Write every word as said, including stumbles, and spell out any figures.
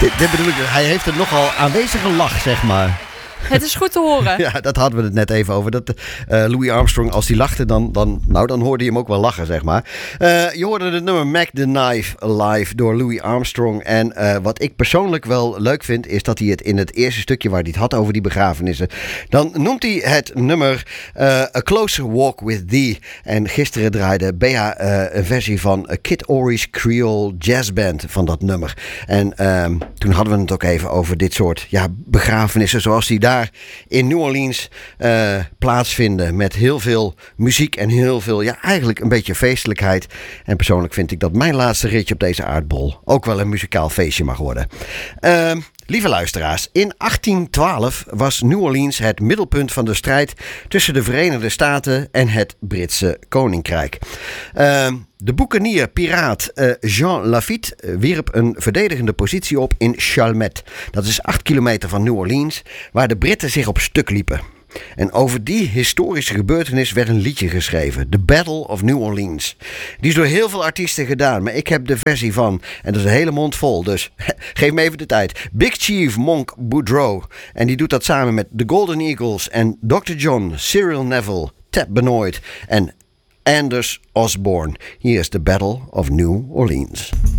dit, dit bedoel ik, hij heeft een nogal aanwezige lach, zeg maar. Het is goed te horen. Ja, dat hadden we het net even over. Dat, uh, Louis Armstrong, als hij lachte, dan, dan, nou, dan hoorde je hem ook wel lachen, zeg maar. Uh, je hoorde het nummer Mac the Knife Live door Louis Armstrong. En uh, wat ik persoonlijk wel leuk vind, is dat hij het in het eerste stukje waar hij het had over die begrafenissen, dan noemt hij het nummer uh, A Closer Walk With Thee. En gisteren draaide Bea uh, een versie van Kid Ory's Creole Jazz Band van dat nummer. En uh, toen hadden we het ook even over dit soort ja, begrafenissen zoals die daar in New Orleans uh, plaatsvinden met heel veel muziek en heel veel, ja, eigenlijk een beetje feestelijkheid. En persoonlijk vind ik dat mijn laatste ritje op deze aardbol ook wel een muzikaal feestje mag worden. Uh, lieve luisteraars, in achttien twaalf was New Orleans het middelpunt van de strijd tussen de Verenigde Staten en het Britse Koninkrijk. Uh, De boekenier piraat uh, Jean Lafitte wierp een verdedigende positie op in Chalmette. Dat is acht kilometer van New Orleans, waar de Britten zich op stuk liepen. En over die historische gebeurtenis werd een liedje geschreven. The Battle of New Orleans. Die is door heel veel artiesten gedaan, maar ik heb de versie van. En dat is een hele mond vol, dus geef me even de tijd. Big Chief Monk Boudreaux. En die doet dat samen met The Golden Eagles en doctor John, Cyril Neville, Ted Benoit en Anders Osborne. Hier is The Battle of New Orleans.